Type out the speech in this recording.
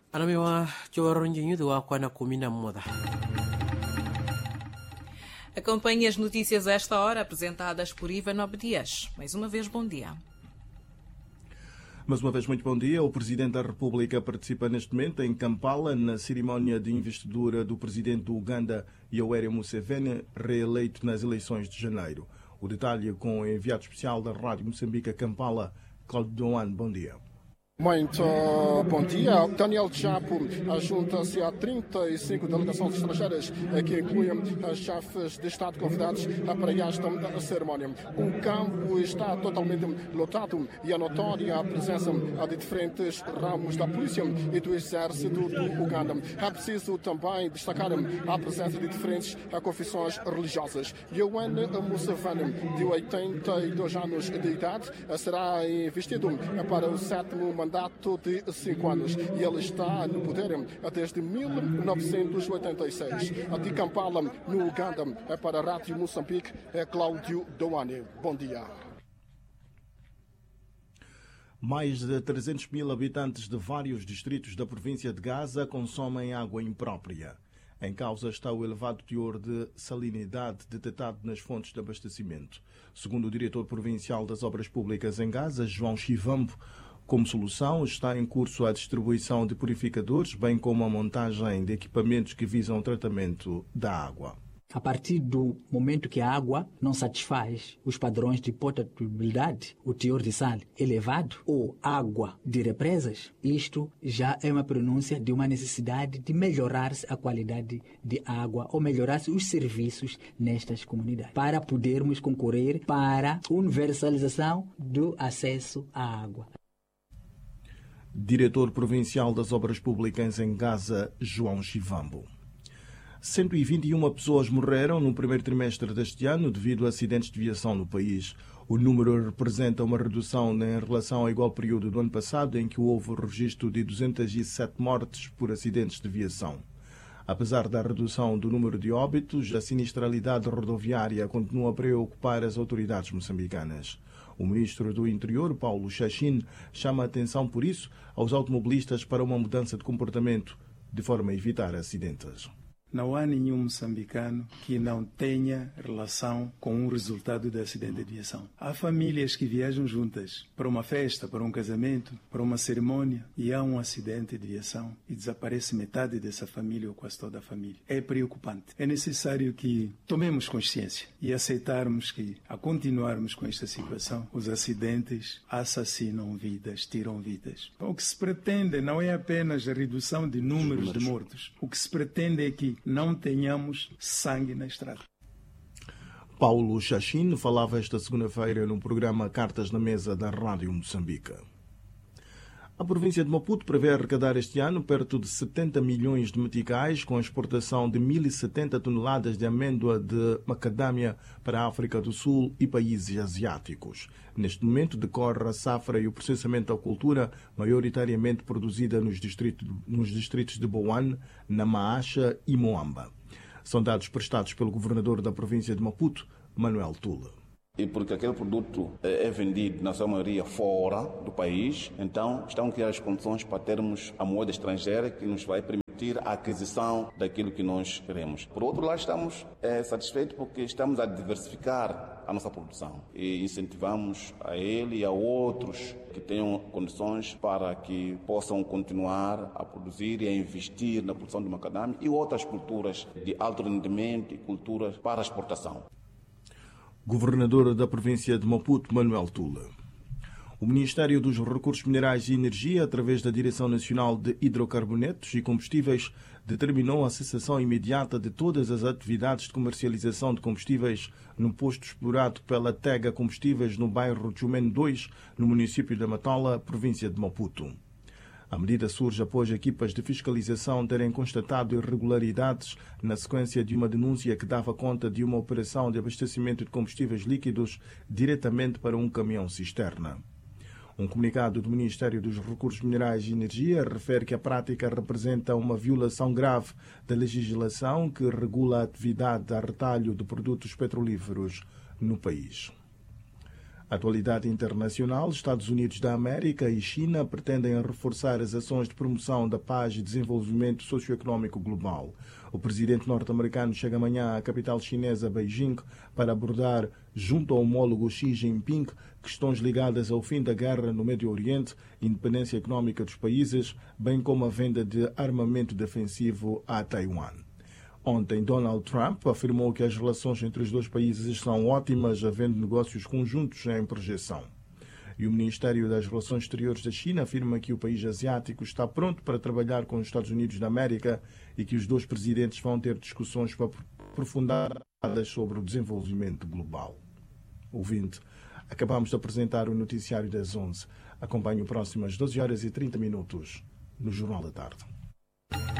Anamewa Choronjinho do Aquana Comina Moda. Acompanhe as notícias a esta hora, apresentadas por Ivan Obedias. Mais uma vez, bom dia. Mais uma vez, muito bom dia. O Presidente da República participa neste momento em Kampala, na cerimónia de investidura do Presidente do Uganda, Yoweri Museveni, reeleito nas eleições de janeiro. O detalhe com o enviado especial da Rádio Moçambique a Kampala, Cláudio Doan. Bom dia. Muito bom dia. Daniel Chapo junta-se a 35 delegações estrangeiras que incluem chefes de Estado convidados para esta cerimónia. O campo está totalmente lotado e é notória a presença de diferentes ramos da polícia e do exército do Uganda. É preciso também destacar a presença de diferentes confissões religiosas. Yoweri Museveni, de 82 anos de idade, será investido para o sétimo mandato de 5 anos e ele está no poder desde 1986. De Kampala, no Uganda, para a Rádio Moçambique, Cláudio Doane. Bom dia. Mais de 300 mil habitantes de vários distritos da província de Gaza consomem água imprópria. Em causa está o elevado teor de salinidade detectado nas fontes de abastecimento. Segundo o diretor provincial das Obras Públicas em Gaza, João Chivambo, como solução, está em curso a distribuição de purificadores, bem como a montagem de equipamentos que visam o tratamento da água. A partir do momento que a água não satisfaz os padrões de potabilidade, o teor de sal elevado, ou água de represas, isto já é uma pronúncia de uma necessidade de melhorar-se a qualidade de água ou melhorar-se os serviços nestas comunidades, para podermos concorrer para a universalização do acesso à água. Diretor Provincial das Obras Públicas em Gaza, João Chivambo. 121 pessoas morreram no primeiro trimestre deste ano devido a acidentes de viação no país. O número representa uma redução em relação ao igual período do ano passado, em que houve o registro de 207 mortes por acidentes de viação. Apesar da redução do número de óbitos, a sinistralidade rodoviária continua a preocupar as autoridades moçambicanas. O ministro do Interior, Paulo Chachine, chama a atenção, por isso, aos automobilistas para uma mudança de comportamento, de forma a evitar acidentes. Não há nenhum moçambicano que não tenha relação com o resultado do acidente de aviação. Há famílias que viajam juntas para uma festa, para um casamento, para uma cerimônia e há um acidente de aviação e desaparece metade dessa família ou quase toda a família. É preocupante. É necessário que tomemos consciência e aceitarmos que, a continuarmos com esta situação, os acidentes assassinam vidas, tiram vidas. Então, o que se pretende não é apenas a redução de números de mortos. O que se pretende é que não tenhamos sangue na estrada. Paulo Chachine falava esta segunda-feira no programa Cartas na Mesa da Rádio Moçambique. A província de Maputo prevê arrecadar este ano perto de 70 milhões de meticais com a exportação de 1.070 toneladas de amêndoa de macadâmia para a África do Sul e países asiáticos. Neste momento decorre a safra e o processamento da cultura, maioritariamente produzida nos distritos de Boane, Namaacha e Moamba. São dados prestados pelo governador da província de Maputo, Manuel Tula. E porque aquele produto é vendido, na sua maioria, fora do país, então estão a criar as condições para termos a moeda estrangeira que nos vai permitir a aquisição daquilo que nós queremos. Por outro lado, estamos satisfeitos porque estamos a diversificar a nossa produção e incentivamos a ele e a outros que tenham condições para que possam continuar a produzir e a investir na produção de macadâmia e outras culturas de alto rendimento e culturas para exportação. Governador da província de Maputo, Manuel Tula. O Ministério dos Recursos Minerais e Energia, através da Direção Nacional de Hidrocarbonetos e Combustíveis, determinou a cessação imediata de todas as atividades de comercialização de combustíveis no posto explorado pela Tega Combustíveis no bairro Chumene 2, no município de Matola, província de Maputo. A medida surge após equipas de fiscalização terem constatado irregularidades na sequência de uma denúncia que dava conta de uma operação de abastecimento de combustíveis líquidos diretamente para um caminhão-cisterna. Um comunicado do Ministério dos Recursos Minerais e Energia refere que a prática representa uma violação grave da legislação que regula a atividade a retalho de produtos petrolíferos no país. Atualidade internacional: Estados Unidos da América e China pretendem reforçar as ações de promoção da paz e desenvolvimento socioeconómico global. O presidente norte-americano chega amanhã à capital chinesa, Beijing, para abordar, junto ao homólogo Xi Jinping, questões ligadas ao fim da guerra no Médio Oriente, independência económica dos países, bem como a venda de armamento defensivo a Taiwan. Ontem, Donald Trump afirmou que as relações entre os dois países são ótimas, havendo negócios conjuntos em projeção. E o Ministério das Relações Exteriores da China afirma que o país asiático está pronto para trabalhar com os Estados Unidos da América e que os dois presidentes vão ter discussões aprofundadas sobre o desenvolvimento global. Ouvinte, acabamos de apresentar o noticiário das 11. Acompanhe o próximo às 12h30 no Jornal da Tarde.